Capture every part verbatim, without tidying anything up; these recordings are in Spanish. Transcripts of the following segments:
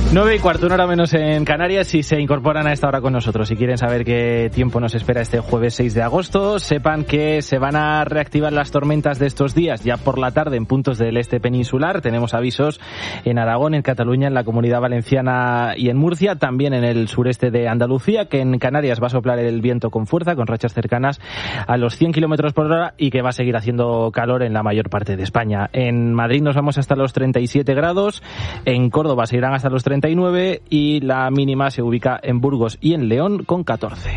nueve y cuarto, una hora menos en Canarias, y se incorporan a esta hora con nosotros. Si quieren saber qué tiempo nos espera este jueves seis de agosto, sepan que se van a reactivar las tormentas de estos días ya por la tarde en puntos del este peninsular. Tenemos avisos en Aragón, en Cataluña, en la Comunidad Valenciana y en Murcia, también en el sureste de Andalucía, que en Canarias va a soplar el viento con fuerza, con rachas cercanas a los cien kilómetros por hora, y que va a seguir haciendo calor en la mayor parte de España. En Madrid nos vamos hasta los treinta y siete grados, en Córdoba se irán hasta los treinta y nueve y la mínima se ubica en Burgos y en León con catorce.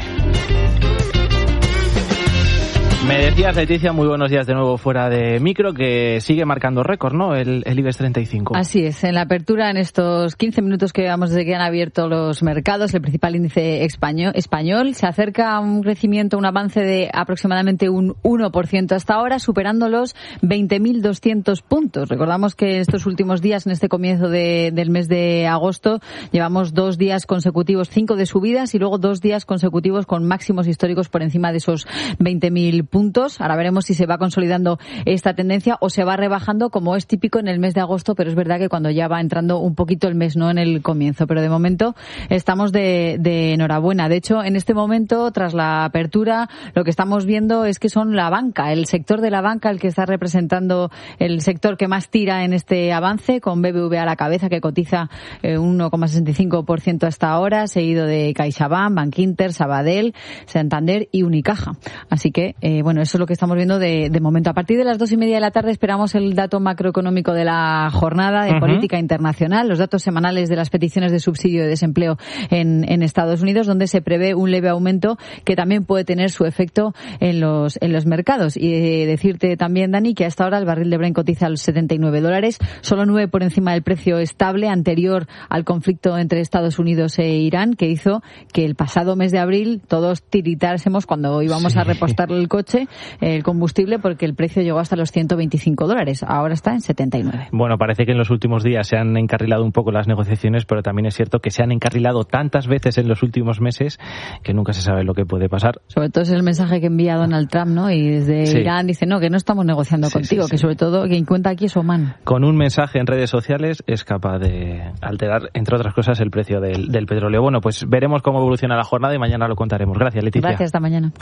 Me decías, Leticia, muy buenos días de nuevo fuera de micro, que sigue marcando récord, ¿no? El, el IBEX treinta y cinco. Así es, en la apertura, en estos quince minutos que llevamos desde que han abierto los mercados, el principal índice español, español se acerca a un crecimiento, un avance de aproximadamente un uno por ciento hasta ahora, superando los veinte mil doscientos puntos. Recordamos que estos últimos días, en este comienzo de, del mes de agosto, llevamos dos días consecutivos, cinco de subidas, y luego dos días consecutivos con máximos históricos por encima de esos veinte mil puntos. Ahora veremos si se va consolidando esta tendencia o se va rebajando, como es típico en el mes de agosto, pero es verdad que cuando ya va entrando un poquito el mes, no en el comienzo. Pero de momento estamos de, de enhorabuena. De hecho, en este momento, tras la apertura, lo que estamos viendo es que son la banca, el sector de la banca, el que está representando el sector que más tira en este avance, con B B V a la cabeza, que cotiza eh, un uno coma sesenta y cinco por ciento hasta ahora, seguido de CaixaBank, Bankinter, Sabadell, Santander y Unicaja. Así que, eh, bueno, eso es lo que estamos viendo de, de momento. A partir de las dos y media de la tarde esperamos el dato macroeconómico de la jornada de uh-huh. política internacional, los datos semanales de las peticiones de subsidio de desempleo en, en Estados Unidos, donde se prevé un leve aumento que también puede tener su efecto en los, en los mercados. Y eh, decirte también, Dani, que hasta ahora el barril de Brent cotiza a los setenta y nueve dólares, solo nueve por encima del precio estable anterior al conflicto entre Estados Unidos e Irán, que hizo que el pasado mes de abril todos tiritásemos cuando íbamos sí. a repostar el coche el combustible, porque el precio llegó hasta los ciento veinticinco dólares. Ahora está en setenta y nueve. Bueno, parece que en los últimos días se han encarrilado un poco las negociaciones, pero también es cierto que se han encarrilado tantas veces en los últimos meses que nunca se sabe lo que puede pasar. Sobre todo es el mensaje que envía Donald Trump, ¿no? Y desde sí. Irán dice, no, que no estamos negociando sí, contigo, sí, sí. que sobre todo quien cuenta aquí es Oman. Con un mensaje en redes sociales es capaz de alterar, entre otras cosas, el precio del, del petróleo. Bueno, pues veremos cómo evoluciona la jornada y mañana lo contaremos. Gracias, Leticia. Gracias, hasta mañana.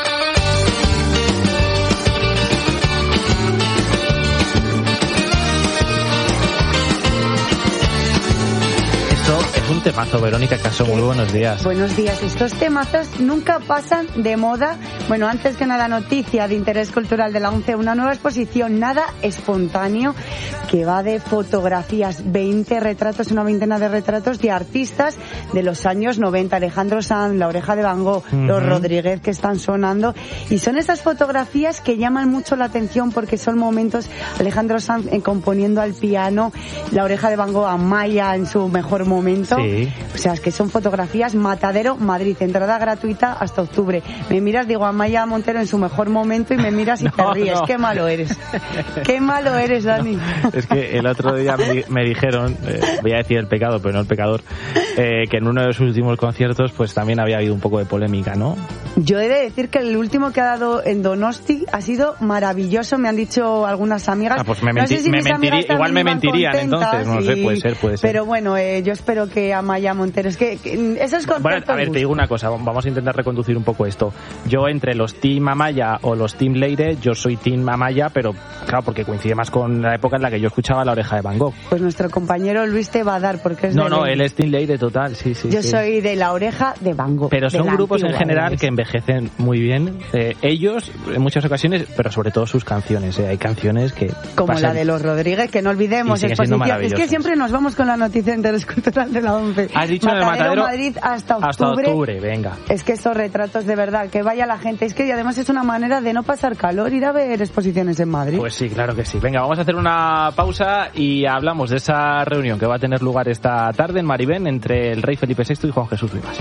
Un temazo, Verónica Caso, muy buenos días. Buenos días. Estos temazos nunca pasan de moda. Bueno, antes que nada, noticia de interés cultural de la ONCE, una nueva exposición, Nada Espontáneo, que va de fotografías, veinte retratos, una veintena de retratos de artistas de los años noventa, Alejandro Sanz, La Oreja de Van Gogh, uh-huh. los Rodríguez, que están sonando, y son esas fotografías que llaman mucho la atención porque son momentos, Alejandro Sanz eh, componiendo al piano, La Oreja de Van Gogh, Amaya en su mejor momento. Sí. O sea, es que son fotografías. Matadero, Madrid, entrada gratuita hasta octubre. Me miras, digo, Amaya Montero en su mejor momento, y me miras y no, te ríes. No. Qué malo eres. Qué malo eres, Dani. Es que el otro día me, me dijeron, eh, voy a decir el pecado, pero no el pecador, eh, que en uno de sus últimos conciertos pues también había habido un poco de polémica, ¿no? Yo he de decir que el último que ha dado en Donosti ha sido maravilloso, me han dicho algunas amigas. Ah, pues me, menti- no sé si me mentiría, igual me mentirían entonces, no y, sé, puede ser, puede ser. Pero bueno, eh, yo espero que Amaya Montero, es que, que esos conciertos... Bueno, a ver, gusto. Te digo una cosa, vamos a intentar reconducir un poco esto. Yo entre los Team Amaya o los Team Leire, yo soy Team Amaya, pero claro, porque coincide más con la época en la que yo escuchaba La Oreja de Van Gogh. Pues nuestro compañero Luis te va a dar, porque es No, de no, Leire. Él es Team Leire total, sí, sí. Yo sí. soy de La Oreja de Van Gogh. Pero son grupos en general que envejecen muy bien. Eh, ellos, en muchas ocasiones, pero sobre todo sus canciones. Eh. Hay canciones que... Como pasan... la de los Rodríguez, que no olvidemos. Exposición. Es que siempre nos vamos con la noticia de interés cultural de la ONCE. Has dicho Matadero, en el Matadero Madrid hasta octubre. Hasta octubre, venga. Es que estos retratos, de verdad, que vaya la gente. Es que además es una manera de no pasar calor, ir a ver exposiciones en Madrid. Pues sí, claro que sí. Venga, vamos a hacer una pausa y hablamos de esa reunión que va a tener lugar esta tarde en Maribén entre el rey Felipe sexto y Juan Jesús Vivas.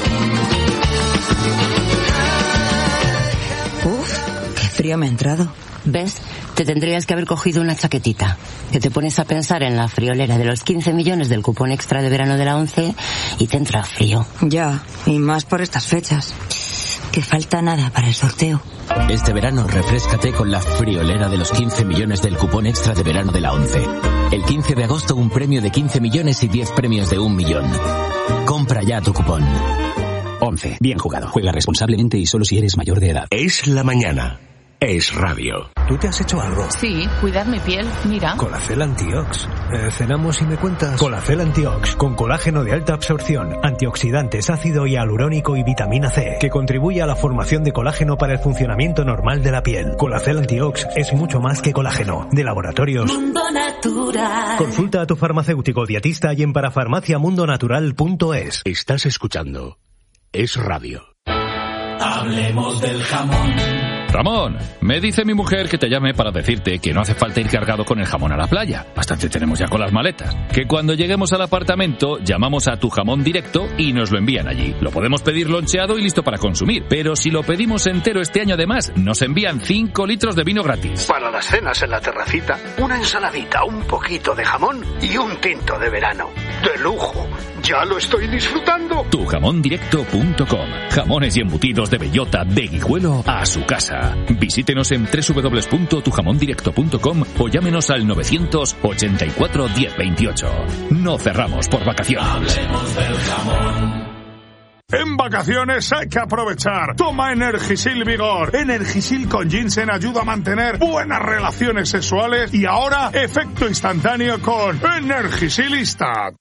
Uf, qué frío me ha entrado. ¿Ves? Te tendrías que haber cogido una chaquetita. Que te pones a pensar en la friolera de los quince millones del cupón extra de verano de la ONCE y te entra frío. Ya, y más por estas fechas. que falta nada para el sorteo. Este verano refréscate con la friolera de los quince millones del cupón extra de verano de la ONCE. El quince de agosto un premio de quince millones y diez premios de un millón. Compra ya tu cupón. ONCE. Bien jugado. Juega responsablemente y solo si eres mayor de edad. Es la mañana. Es radio. ¿Tú te has hecho algo? Sí, cuidar mi piel, mira. Colacel Antiox. Eh, cenamos y me cuentas. Colacel Antiox, con colágeno de alta absorción, antioxidantes, ácido hialurónico y vitamina C, que contribuye a la formación de colágeno para el funcionamiento normal de la piel. Colacel Antiox es mucho más que colágeno. De Laboratorios Mundo Natural. Consulta a tu farmacéutico dietista y en parafarmaciamundonatural punto es. Estás escuchando Es Radio. Hablemos del jamón. Ramón, me dice mi mujer que te llame para decirte que no hace falta ir cargado con el jamón a la playa. Bastante tenemos ya con las maletas. Que cuando lleguemos al apartamento llamamos a Tu Jamón Directo y nos lo envían allí. Lo podemos pedir loncheado y listo para consumir. Pero si lo pedimos entero este año además, nos envían cinco litros de vino gratis. Para las cenas en la terracita, una ensaladita, un poquito de jamón y un tinto de verano. ¡De lujo! ¡Ya lo estoy disfrutando! tu jamón directo punto com. Jamones y embutidos de bellota de Guijuelo a su casa. Visítenos en doble u doble u doble u punto tu jamón directo punto com o llámenos al novecientos ochenta y cuatro diez veintiocho. No cerramos por vacaciones. Hablemos del jamón. En vacaciones hay que aprovechar. Toma Energisil Vigor. Energisil con ginseng ayuda a mantener buenas relaciones sexuales y ahora efecto instantáneo con Energisil Instant.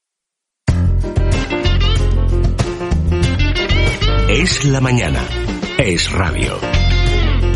Es la mañana. Es radio.